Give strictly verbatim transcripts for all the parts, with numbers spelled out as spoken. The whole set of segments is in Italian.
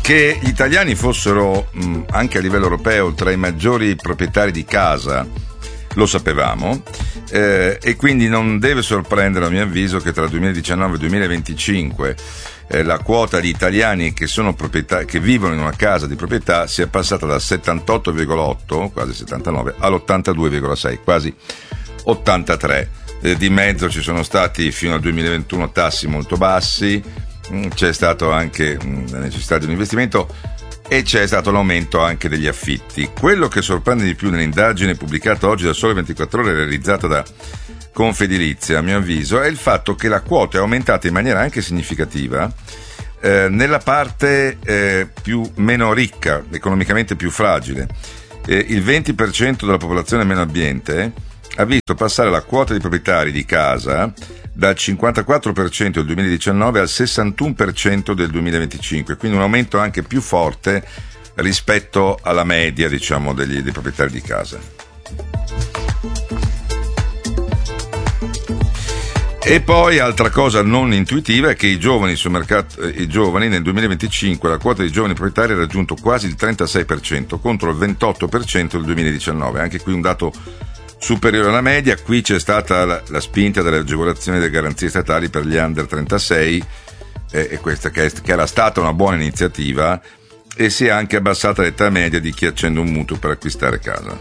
Che gli italiani fossero mh, anche a livello europeo tra i maggiori proprietari di casa lo sapevamo, eh, e quindi non deve sorprendere, a mio avviso, che tra il duemiladiciannove e il duemilaventicinque eh, la quota di italiani che sono proprietà, che vivono in una casa di proprietà sia passata dal settantotto virgola otto, quasi settantanove, all'ottantadue virgola sei, quasi ottantatré. Eh, di mezzo ci sono stati fino al duemilaventuno tassi molto bassi, mh, c'è stato anche mh, la necessità di un investimento e c'è stato l'aumento anche degli affitti. Quello che sorprende di più nell'indagine pubblicata oggi da Sole ventiquattro Ore, realizzata da Confedilizia, a mio avviso, è il fatto che la quota è aumentata in maniera anche significativa eh, nella parte eh, più meno ricca, economicamente più fragile. Eh, il venti per cento della popolazione meno abbiente ha visto passare la quota di proprietari di casa dal cinquantaquattro per cento del duemiladiciannove al sessantuno per cento del duemilaventicinque, quindi un aumento anche più forte rispetto alla media, diciamo, degli, dei proprietari di casa. E poi altra cosa non intuitiva è che i giovani sul mercato, eh, i giovani nel duemilaventicinque la quota di giovani proprietari ha raggiunto quasi il trentasei per cento contro il ventotto per cento del duemiladiciannove, anche qui un dato superiore alla media. Qui c'è stata la, la spinta delle agevolazioni e delle garanzie statali per gli under trentasei, eh, e questa che, è, che era stata una buona iniziativa, e si è anche abbassata l'età media di chi accende un mutuo per acquistare casa.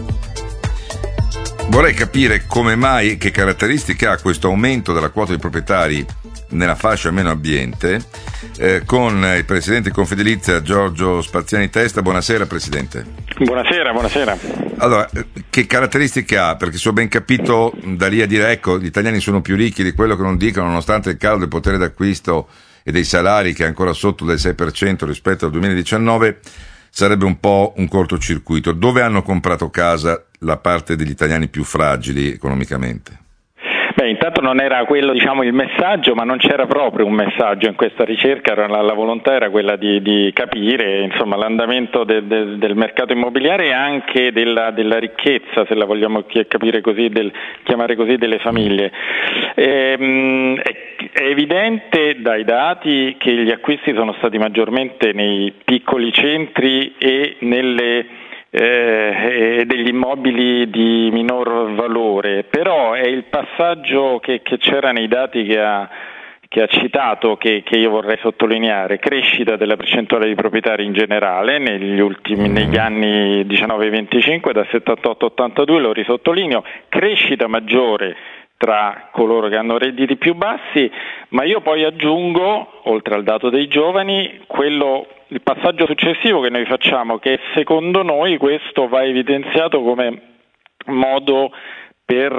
Vorrei capire come mai, che caratteristiche ha questo aumento della quota di proprietari nella fascia meno abbiente, eh, con il presidente di Confedilizia Giorgio Spaziani Testa. Buonasera Presidente. Buonasera, buonasera. Allora, che caratteristiche ha? Perché se ho ben capito, da lì a dire ecco, gli italiani sono più ricchi di quello che non dicono, nonostante il calo del potere d'acquisto e dei salari che è ancora sotto del sei per cento rispetto al duemiladiciannove, sarebbe un po' un cortocircuito. Dove hanno comprato casa la parte degli italiani più fragili economicamente? Beh, intanto non era quello, diciamo, il messaggio, ma non c'era proprio un messaggio in questa ricerca. La, la volontà era quella di, di capire, insomma, l'andamento de, de, del mercato immobiliare e anche della, della ricchezza, se la vogliamo capire così, del, chiamare così, delle famiglie. Ehm, è, è evidente dai dati che gli acquisti sono stati maggiormente nei piccoli centri e nelle Eh, degli immobili di minor valore, però è il passaggio che, che c'era nei dati che ha, che ha citato che, che io vorrei sottolineare: crescita della percentuale di proprietari in generale negli ultimi negli anni diciannove venticinque da settantotto a ottantadue, lo risottolineo, crescita maggiore tra coloro che hanno redditi più bassi, ma io poi aggiungo, oltre al dato dei giovani, quello il passaggio successivo che noi facciamo, che secondo noi questo va evidenziato come modo per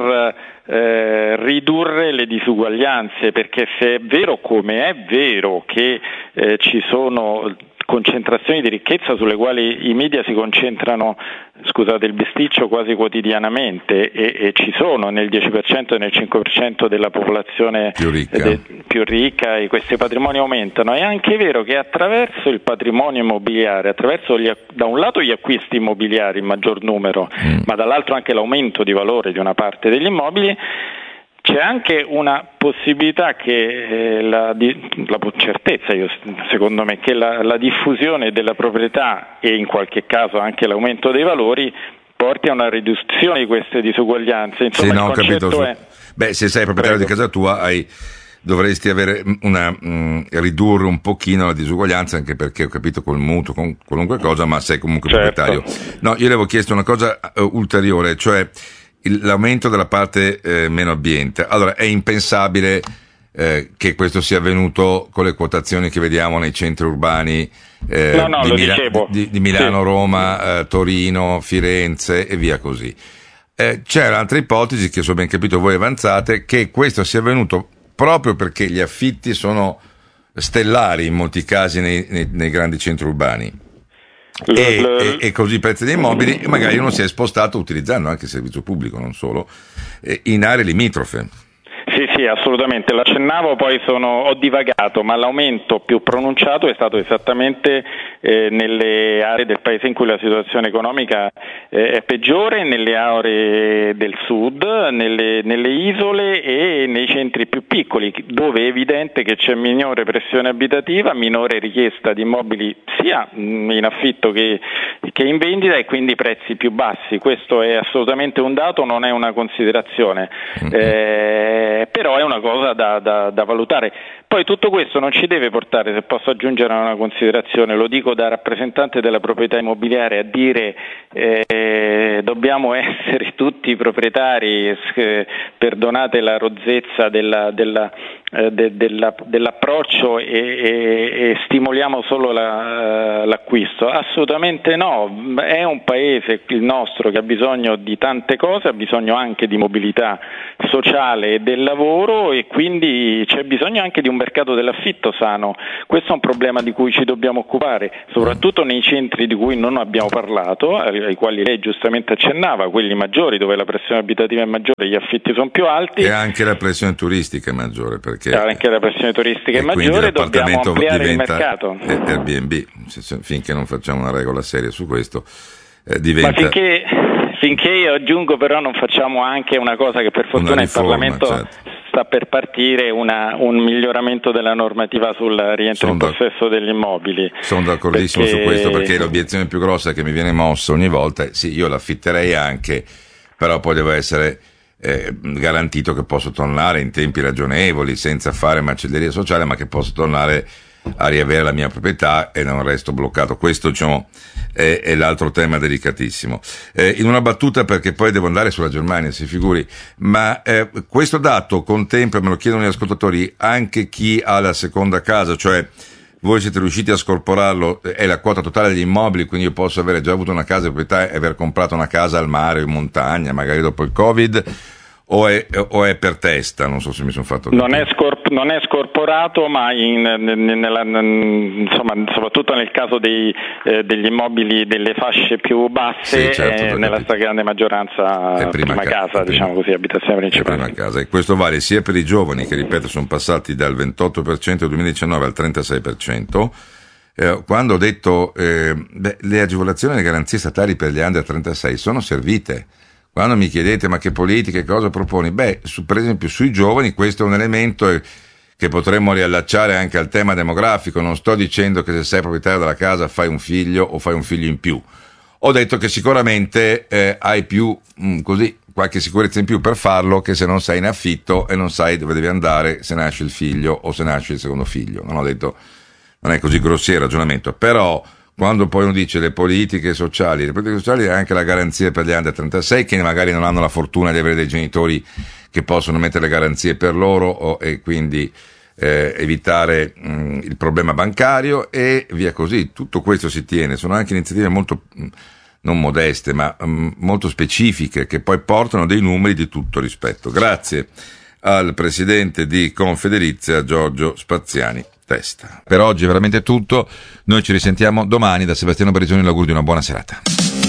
eh, ridurre le disuguaglianze, perché se è vero, come è vero, che eh, ci sono concentrazioni di ricchezza sulle quali i media si concentrano, scusate il bisticcio, quasi quotidianamente, e, e ci sono nel dieci per cento e nel cinque per cento della popolazione più ricca. De, più ricca, e questi patrimoni aumentano. È anche vero che attraverso il patrimonio immobiliare, attraverso gli, da un lato gli acquisti immobiliari in maggior numero, mm. ma dall'altro anche l'aumento di valore di una parte degli immobili, c'è anche una possibilità che eh, la, la certezza, io, secondo me, che la, la diffusione della proprietà e in qualche caso anche l'aumento dei valori porti a una riduzione di queste disuguaglianze. Insomma, sì, no, il concetto capito. è... Beh, se sei proprietario Prego. di casa tua hai dovresti avere una mh, ridurre un pochino la disuguaglianza, anche perché ho capito col mutuo, con qualunque cosa, ma sei comunque certo. proprietario. No, io le avevo chiesto una cosa uh, ulteriore, cioè il, l'aumento della parte eh, meno abbiente. Allora, è impensabile eh, che questo sia avvenuto con le quotazioni che vediamo nei centri urbani eh, no, no, di, lo Mila- di, di Milano, sì. Roma, eh, Torino, Firenze e via così. Eh, c'è un'altra ipotesi che, se ho ben capito voi avanzate, che questo sia avvenuto proprio perché gli affitti sono stellari in molti casi nei, nei, nei grandi centri urbani. E, e, e così i prezzi dei immobili, magari uno si è spostato utilizzando anche il servizio pubblico, non solo, in aree limitrofe. Sì, sì, assolutamente, l'accennavo, poi sono, ho divagato, ma l'aumento più pronunciato è stato esattamente eh, nelle aree del paese in cui la situazione economica eh, è peggiore, nelle aree del sud, nelle, nelle isole e nei centri più piccoli, dove è evidente che c'è minore pressione abitativa, minore richiesta di immobili sia in affitto che, che in vendita e quindi prezzi più bassi. Questo è assolutamente un dato, non è una considerazione. Eh, però è una cosa da, da, da valutare. Poi tutto questo non ci deve portare, se posso aggiungere una considerazione, lo dico da rappresentante della proprietà immobiliare, a dire eh, dobbiamo essere tutti proprietari, eh, perdonate la rozzezza della, della, eh, de, della, dell'approccio e, e, e stimoliamo solo la, l'acquisto. Assolutamente no, è un paese, il nostro, che ha bisogno di tante cose, ha bisogno anche di mobilità sociale e del lavoro e quindi c'è bisogno anche di un mercato dell'affitto sano. Questo è un problema di cui ci dobbiamo occupare, soprattutto nei centri di cui non abbiamo parlato, ai quali lei giustamente accennava, quelli maggiori dove la pressione abitativa è maggiore, gli affitti sono più alti. E anche la pressione turistica è maggiore, perché anche la pressione turistica è maggiore, dobbiamo ampliare il mercato. Airbnb, finché non facciamo una regola seria su questo, eh, diventa... Ma finché... Finché io aggiungo però non facciamo anche una cosa che per fortuna il Parlamento certo. sta per partire, una, un miglioramento della normativa sul rientro sono in possesso degli immobili. Sono d'accordissimo perché... su questo, perché l'obiezione più grossa che mi viene mossa ogni volta è sì, io l'affitterei anche, però poi deve essere eh, garantito che posso tornare in tempi ragionevoli, senza fare macelleria sociale, ma che posso tornare a riavere la mia proprietà e non resto bloccato. Questo, diciamo, è, è l'altro tema delicatissimo. Eh, in una battuta, perché poi devo andare sulla Germania, si figuri, ma eh, questo dato contempla, me lo chiedono gli ascoltatori, anche chi ha la seconda casa, cioè voi siete riusciti a scorporarlo, è la quota totale degli immobili, quindi io posso avere già avuto una casa di proprietà e aver comprato una casa al mare o in montagna, magari dopo il Covid, o è, o è per testa? Non so se mi sono fatto non è, scorp- non è scorporato, ma in, nella, insomma, soprattutto nel caso dei, eh, degli immobili delle fasce più basse, sì, certo, eh, nella stragrande maggioranza è prima, prima ca- casa, prima, diciamo così, abitazione principale. Prima casa. E questo vale sia per i giovani, che ripeto sono passati dal ventotto per cento del duemiladiciannove al trentasei per cento. Eh, quando ho detto eh, beh, le agevolazioni e le garanzie statali per gli under trentasei sono servite. Quando mi chiedete ma che politiche, cosa proponi? Beh, su, per esempio sui giovani questo è un elemento che potremmo riallacciare anche al tema demografico. Non sto dicendo che se sei proprietario della casa fai un figlio o fai un figlio in più. Ho detto che sicuramente eh, hai più, mh, così, qualche sicurezza in più per farlo, che se non sei in affitto e non sai dove devi andare se nasce il figlio o se nasce il secondo figlio. Non ho detto, non è così grossiero il ragionamento, però quando poi uno dice le politiche sociali, le politiche sociali è anche la garanzia per gli under trentasei che magari non hanno la fortuna di avere dei genitori che possono mettere le garanzie per loro o, e quindi eh, evitare mh, il problema bancario e via così. Tutto questo si tiene, sono anche iniziative molto mh, non modeste ma mh, molto specifiche che poi portano dei numeri di tutto rispetto. Grazie al presidente di Confedilizia Giorgio Spaziani Testa. Per oggi è veramente tutto, noi ci risentiamo domani. Da Sebastiano Berizoni l'augurio di una buona serata.